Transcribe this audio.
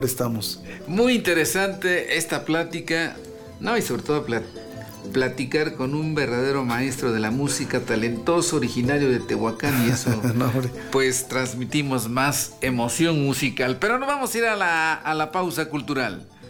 estamos. Muy interesante esta plática, no, y sobre todo platicar con un verdadero maestro de la música, talentoso, originario de Tehuacán, y eso No, pues transmitimos más emoción musical. Pero nos vamos a ir a la pausa cultural.